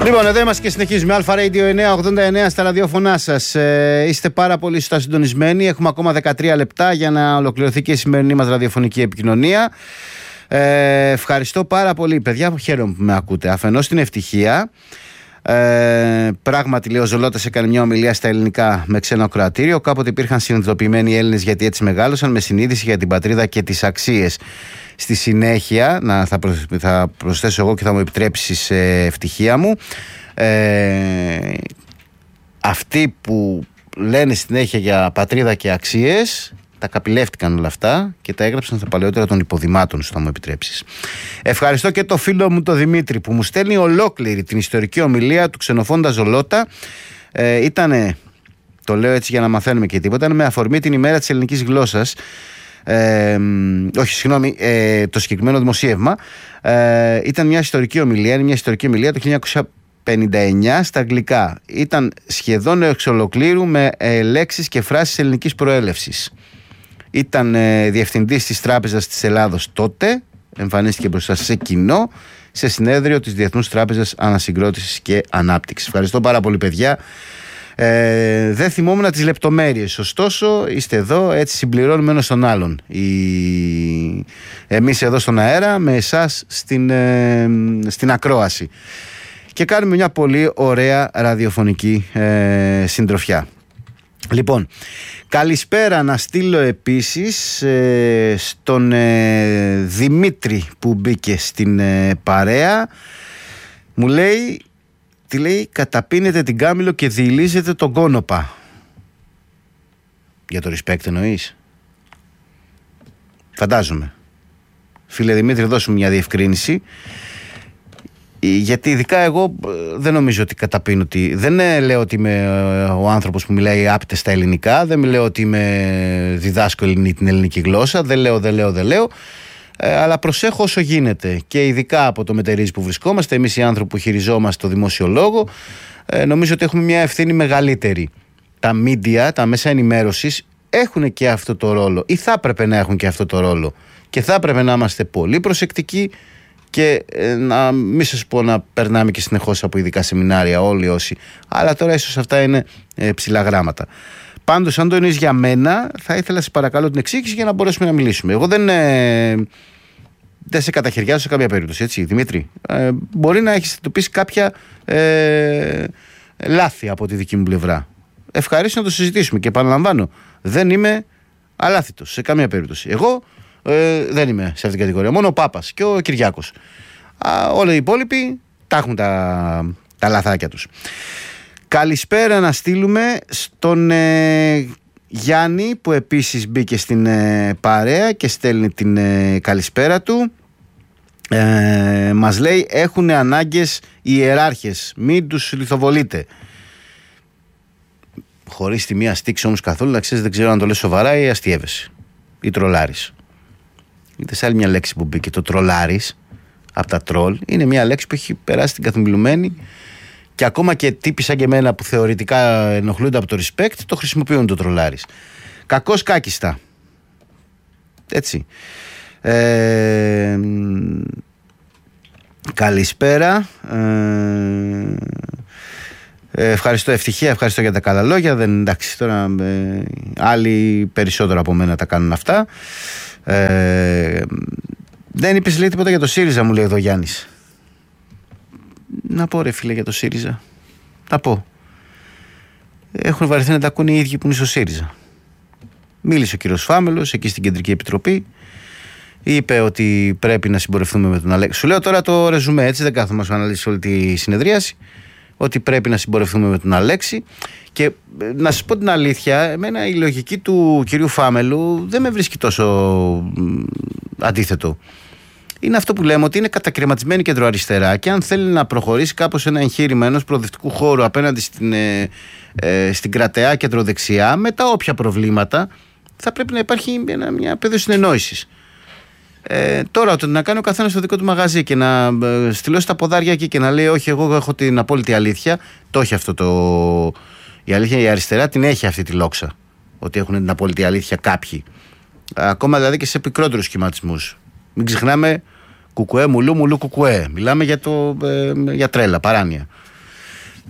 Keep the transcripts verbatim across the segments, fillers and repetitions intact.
Λοιπόν, εδώ είμαστε και συνεχίζουμε. Αλφα Radio εννιακόσια ογδόντα εννέα στα ραδιόφωνά σας. Ε, είστε πάρα πολύ σωστά συντονισμένοι. Έχουμε ακόμα δεκατρία λεπτά για να ολοκληρωθεί και η σημερινή μας ραδιοφωνική επικοινωνία. Ε, ευχαριστώ πάρα πολύ, παιδιά. Χαίρομαι που με ακούτε. Αφενός την ευτυχία. Ε, πράγματι, λέει ο Ζολώτας, έκανε μια ομιλία στα ελληνικά με ξένο ακροατήριο. Κάποτε υπήρχαν συνειδητοποιημένοι Έλληνες γιατί έτσι μεγάλωσαν, με συνείδηση για την πατρίδα και τις αξίες. Στη συνέχεια, να, θα, προ, θα προσθέσω εγώ και θα μου επιτρέψεις, ε, ευτυχία μου, ε, αυτοί που λένε συνέχεια για πατρίδα και αξίες, τα καπηλεύτηκαν όλα αυτά και τα έγραψαν στα παλαιότερα των υποδημάτων σου, θα μου επιτρέψεις. Ευχαριστώ και το φίλο μου το Δημήτρη που μου στέλνει ολόκληρη την ιστορική ομιλία του Ξενοφόντα Ζολώτα. Ε, ήτανε, το λέω έτσι για να μαθαίνουμε και τίποτα, ήταν με αφορμή την ημέρα της ελληνικής γλώσσας. Ε, όχι, συγγνώμη, ε, το συγκεκριμένο δημοσίευμα ε, ήταν μια ιστορική ομιλία, είναι μια ιστορική ομιλία το χίλια εννιακόσια πενήντα εννέα στα αγγλικά. Ήταν σχεδόν εξ ολοκλήρου με ε, λέξεις και φράσεις ελληνικής προέλευσης. Ήταν ε, διευθυντής της Τράπεζας της Ελλάδος τότε, εμφανίστηκε μπροστά σε κοινό σε συνέδριο της Διεθνούς Τράπεζας Ανασυγκρότησης και Ανάπτυξης. Ευχαριστώ πάρα πολύ, παιδιά. Ε, δεν θυμόμουν τις λεπτομέρειες, ωστόσο είστε εδώ, έτσι συμπληρώνουμε ένας τον άλλον. Η... Εμείς εδώ στον αέρα με εσάς στην, ε, στην ακρόαση και κάνουμε μια πολύ ωραία ραδιοφωνική ε, συντροφιά. Λοιπόν, καλησπέρα να στείλω επίσης ε, στον ε, Δημήτρη που μπήκε στην ε, παρέα. Μου λέει, τι λέει, καταπίνετε την Κάμιλο και διηλίζετε τον Κόνοπα. Για το respect εννοείς? Φαντάζομαι. Φίλε Δημήτρη, δώσουμε μια διευκρίνηση. Γιατί ειδικά εγώ δεν νομίζω ότι καταπίνω ότι... Δεν λέω ότι είμαι ο άνθρωπος που μιλάει άπτε στα ελληνικά. Δεν λέω ότι είμαι διδάσκω την ελληνική γλώσσα. Δεν λέω, δεν λέω, δεν λέω. Ε, αλλά προσέχω όσο γίνεται. Και ειδικά από το μετερίζει που βρισκόμαστε, εμείς οι άνθρωποι που χειριζόμαστε το δημόσιο λόγο, ε, νομίζω ότι έχουμε μια ευθύνη μεγαλύτερη. Τα media, τα μέσα ενημέρωσης έχουν και αυτό το ρόλο. Ή θα έπρεπε να έχουν και αυτό το ρόλο. Και θα έπρεπε να είμαστε πολύ προσεκτικοί. Και ε, να μην σας πω να περνάμε και συνεχώς από ειδικά σεμινάρια όλοι όσοι, αλλά τώρα ίσως αυτά είναι ε, ψηλά γράμματα. Πάντως, αν το εννοείς για μένα, θα ήθελα σε παρακαλώ την εξήγηση για να μπορέσουμε να μιλήσουμε. Εγώ δεν, ε, δεν σε καταχαιριάζω σε καμία περίπτωση, έτσι Δημήτρη. Ε, μπορεί να έχεις εντοπίσει κάποια ε, λάθη από τη δική μου πλευρά. Ευχαρίστω να το συζητήσουμε και επαναλαμβάνω, δεν είμαι αλάθητος σε καμία περίπτωση. Εγώ Ε, δεν είμαι σε αυτήν την κατηγορία. Μόνο ο Πάπας και ο Κυριάκος. Α, όλοι οι υπόλοιποι τα έχουν τα, τα λαθάκια τους. Καλησπέρα να στείλουμε στον ε, Γιάννη που επίσης μπήκε στην ε, παρέα και στέλνει την ε, καλησπέρα του. Ε, μας λέει έχουν ανάγκες οι ιεράρχες, μην τους λιθοβολείτε. Χωρίς τη μία στίξη όμως καθόλου, να ξέρεις, δεν ξέρω αν το λες σοβαρά ή αστιεύεσαι ή τρολάρεις. Είτε σε άλλη μια λέξη που μπήκε, το τρολάρις, από τα τρολ, είναι μια λέξη που έχει περάσει την καθημερινή και ακόμα και τύποι σαν και εμένα που θεωρητικά ενοχλούνται από το respect, το χρησιμοποιούν το τρολάρις. Κακός κάκιστα. Έτσι. Ε, καλησπέρα. Ε, ευχαριστώ, ευτυχία, ευχαριστώ για τα καλά λόγια. Δεν, εντάξει, τώρα ε, άλλοι περισσότερο από μένα τα κάνουν αυτά. Ε, δεν είπες, λέει, τίποτα για το ΣΥΡΙΖΑ, μου λέει εδώ ο Γιάννης. Να πω, ρε φίλε, για το ΣΥΡΙΖΑ. Να πω. Έχουν βαρεθεί να τα ακούνε οι ίδιοι που είναι στο ΣΥΡΙΖΑ. Μίλησε ο κύριος Φάμελος εκεί στην Κεντρική Επιτροπή. Είπε ότι πρέπει να συμπορευτούμε με τον Αλέξη. Σου λέω τώρα το ρεζουμέ, έτσι, δεν κάθομαι να αναλύσει όλη τη συνεδρίαση. Ότι πρέπει να συμπορευτούμε με τον Αλέξη. Και να σας πω την αλήθεια, εμένα η λογική του κυρίου Φάμελου δεν με βρίσκει τόσο αντίθετο. Είναι αυτό που λέμε, ότι είναι κατακρεματισμένη κεντροαριστερά και αν θέλει να προχωρήσει κάπως ένα εγχείρημα ενός προοδευτικού χώρου απέναντι στην, ε, ε, στην κρατεά κεντροδεξιά, με τα όποια προβλήματα, θα πρέπει να υπάρχει μια, μια πεδίο συνεννόησης. Ε, τώρα, το να κάνει ο καθένας το δικό του μαγαζί και να ε, στυλώσει τα ποδάρια εκεί και να λέει όχι, εγώ έχω την απόλυτη αλήθεια, το έχει αυτό το. Η αλήθεια, η αριστερά την έχει αυτή τη λόξα. Ότι έχουν την απόλυτη αλήθεια κάποιοι. Ακόμα δηλαδή και σε πικρότερους σχηματισμούς. Μην ξεχνάμε κουκουέ, μουλού, μουλού, κουκουέ. Μιλάμε για, το, ε, για τρέλα, παράνοια.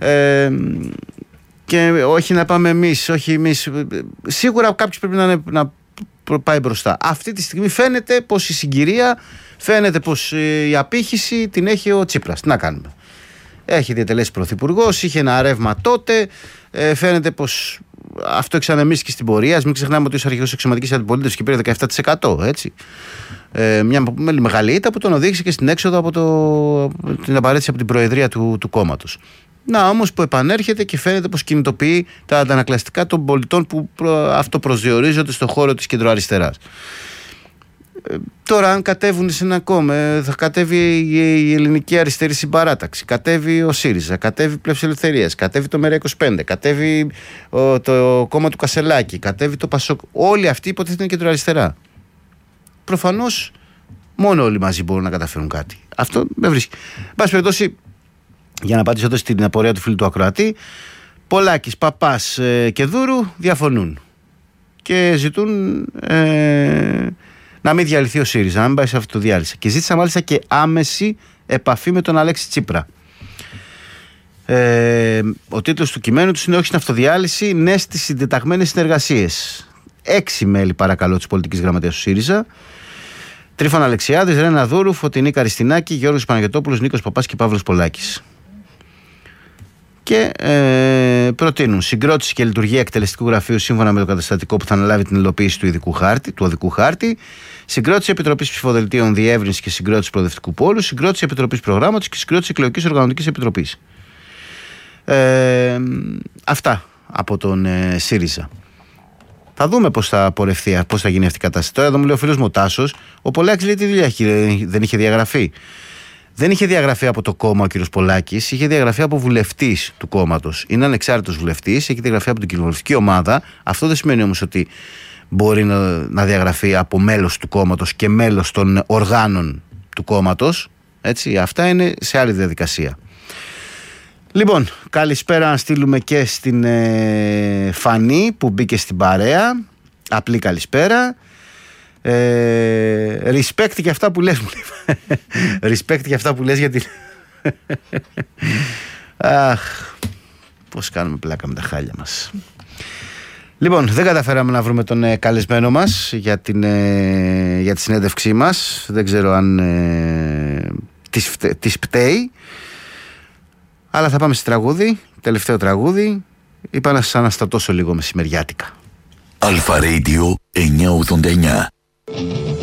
Ε, και όχι να πάμε εμείς, όχι εμείς. Σίγουρα κάποιος πρέπει να, είναι, να πάει μπροστά. Αυτή τη στιγμή φαίνεται πως η συγκυρία, φαίνεται πως η απήχηση την έχει ο Τσίπρας. Τι να κάνουμε. Έχει διατελέσει πρωθυπουργός, είχε ένα ρεύμα τότε. Ε, φαίνεται πως αυτό εξανεμίστηκε στην πορεία. Ας μην ξεχνάμε ότι ο αρχηγός εξωματικής αντιπολίτευσης και πήρε δεκαεπτά τοις εκατό, έτσι. Ε, μια μεγάλη ήττα που τον οδήγησε και στην έξοδο από το, την απαραίτηση από την προεδρία του, του κόμματος. Να όμως που επανέρχεται και φαίνεται πως κινητοποιεί τα αντανακλαστικά των πολιτών που αυτοπροσδιορίζονται στον χώρο της κεντροαριστεράς. Ε, τώρα αν κατέβουν σε ένα κόμμα, θα κατέβει η ελληνική αριστερή συμπαράταξη, κατέβει ο ΣΥΡΙΖΑ, κατέβει η Πλεύση Ελευθερίας, κατέβει το ΜΕΡΑ είκοσι πέντε, κατέβει ο, το κόμμα του Κασελάκη, κατέβει το ΠΑΣΟΚ. Όλοι αυτοί υποτίθεται είναι κεντροαριστερά. Προφανώς μόνο όλοι μαζί μπορούν να καταφέρουν κάτι. Αυτό με βρίσκει. Εν πάση περιπτώσει, για να απαντήσω εδώ στην απορία του φίλου του ακροατή, Πολάκης, Παπάς ε, και Δούρου διαφωνούν και ζητούν ε, να μην διαλυθεί ο ΣΥΡΙΖΑ, να μην πάει σε αυτοδιάλυση. Και ζήτησαν μάλιστα και άμεση επαφή με τον Αλέξη Τσίπρα. Ε, ο τίτλος του κειμένου του είναι «Όχι στην αυτοδιάλυση, ναι στις συντεταγμένες συνεργασίες». Έξι μέλη παρακαλώ της πολιτικής γραμματείας του ΣΥΡΙΖΑ. Τρίφωνα Αλεξιάδης, Ρένα Δούρου, Φωτεινή Καριστινάκη, Γιώργος Παναγιωτόπουλος, Νίκος Παπάς και Παύλος Πολάκης. Και ε, προτείνουν συγκρότηση και λειτουργία εκτελεστικού γραφείου σύμφωνα με το καταστατικό που θα αναλάβει την υλοποίηση του ειδικού χάρτη, του οδικού χάρτη, συγκρότηση Επιτροπής Ψηφοδελτίων Διεύρυνση και συγκρότηση Προοδευτικού Πόλου, συγκρότηση Επιτροπής Προγράμματος και συγκρότηση Εκλογικής Οργανωτικής Επιτροπής. Ε, αυτά από τον ε, ΣΥΡΙΖΑ. Θα δούμε πώς θα πορευτεί, πώς θα γίνει αυτή η κατάσταση. Τώρα εδώ μου λέει ο φίλος μου ο Τάσος, ο Πολάκης λέει τι δουλειά έχει, δεν είχε διαγραφεί. Δεν είχε διαγραφεί από το κόμμα ο κ. Πολάκης, είχε διαγραφεί από βουλευτής του κόμματος. Είναι ανεξάρτητος βουλευτής, έχει διαγραφεί από την κοινοβουλευτική ομάδα. Αυτό δεν σημαίνει όμως ότι μπορεί να, να διαγραφεί από μέλος του κόμματος και μέλος των οργάνων του κόμματος. Έτσι, αυτά είναι σε άλλη διαδικασία. Λοιπόν, καλησπέρα να στείλουμε και στην ε, Φανή που μπήκε στην παρέα. Απλή καλησπέρα. Ε, respect για αυτά που λες μου. Respect για αυτά που λες γιατί αχ, πως κάνουμε πλάκα με τα χάλια μας. Λοιπόν, δεν καταφέραμε να βρούμε τον ε, καλεσμένο μας για, την, ε, για τη συνέντευξή μας. Δεν ξέρω αν ε, της, φτε, της πταίει. Αλλά θα πάμε στη τραγούδι. Τελευταίο τραγούδι. Είπα να σας αναστατώσω λίγο μεσημεριάτικα. Αλφα Radio εννιακόσια ογδόντα εννιά.